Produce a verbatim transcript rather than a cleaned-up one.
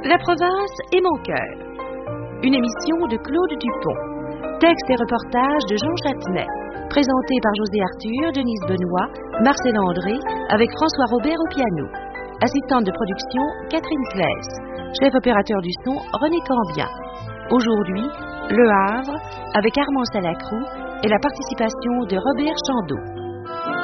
La province est mon cœur. Une émission de Claude Dupont. Texte et reportage de Jean Châtenay. Présenté par José Arthur, Denise Benoît, Marcel André, avec François Robert au piano. Assistante de production, Catherine Claes. Chef opérateur du son, René Cambien. Aujourd'hui, Le Havre, avec Armand Salacrou et la participation de Robert Chandeau.